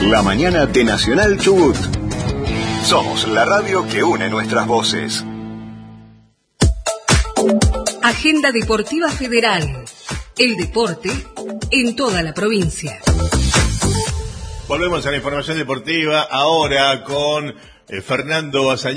La mañana de Nacional Chubut. Somos la radio que une nuestras voces. Agenda Deportiva Federal. El deporte en toda la provincia. Volvemos a la información deportiva ahora con Fernando Bazañez.